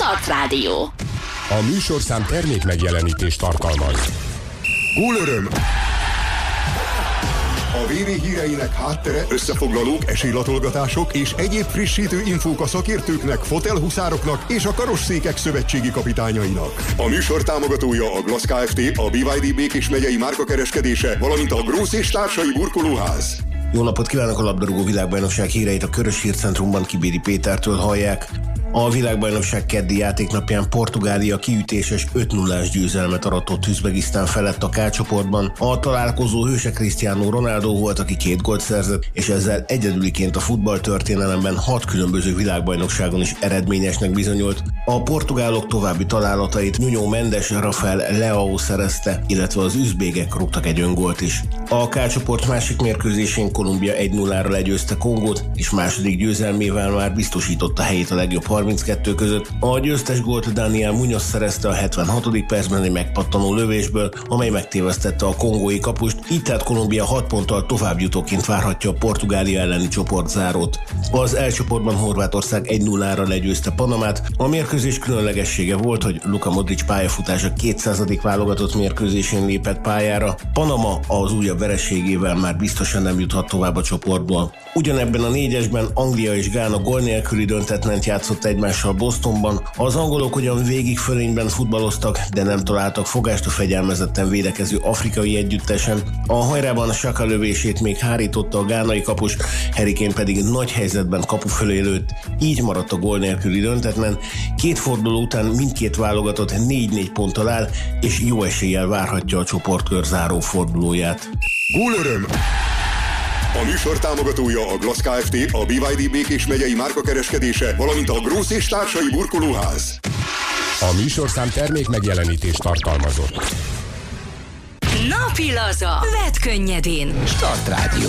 Start Rádió. A műsorszám termék megjelenítést tartalmaz. Gólöröm! A VV híreinek háttere, összefoglalók, esélylatolgatások és egyéb frissítő infók a szakértőknek, fotelhuszároknak és a karosszékek szövetségi kapitányainak. A műsor támogatója a Glass Kft., a BYD Békés megyei márkakereskedése, valamint a Grósz és társai burkolóház. Jó napot kívánok! A labdarúgó világbajnokság híreit a Körös Hírcentrumban Kibéri Pétertől hallják. A világbajnokság keddi játéknapján Portugália kiütéses 5-0-ás győzelmet aratott Üzbegisztán felett a K-csoportban. A találkozó hőse Cristiano Ronaldo volt, aki 2 gólt szerzett, és ezzel egyedüliként a futballtörténelemben 6 különböző világbajnokságon is eredményesnek bizonyult. A portugálok további találatait Nuno Mendes, Rafael Leao szerezte, illetve az üzbégek rúgtak egy öngólt is. A K-csoport másik mérkőzésén Kolumbia 1-0-ra legyőzte Kongót, és második győzelmével már biztosította helyét a legjobb 32 között. A győztes gólt Daniel Munoz szerezte a 76. percben egy megpattanó lövésből, amely megtévesztette a kongói kapust, így tehát Kolumbia 6 ponttal továbbjutóként várhatja a Portugália elleni csoportzárót. Az E csoportban Horvátország 1-0-ra legyőzte Panamát. A mérkőzés különlegessége volt, hogy Luka Modric pályafutása 200. válogatott mérkőzésén lépett pályára. Panama az újabb vereségével már biztosan nem juthat tovább a csoportból. Ugyanebben a 4-esben Anglia és Gána gól nélküli döntetlent játszott egymással Bostonban. Az angolok ugyan végig fölényben futballoztak, de nem találtak fogást a fegyelmezetten védekező afrikai együttesen. A hajrában a Saka lövését még hárította a gánai kapus, Harry Kane pedig nagy helyzetben kapu fölé lőtt. Így maradt a gól nélküli döntetlen. 2 forduló után mindkét válogatott 4-4 ponttal áll, és jó eséllyel várhatja a csoportkör záró fordulóját. Gólöröm! A műsor támogatója a Glass Kft., a BYD Békés megyei márkakereskedése, valamint a Grósz és társai burkolóház. A műsorszám termék megjelenítést tartalmazott. Napi laza. Vedd könnyedén. Start Rádió.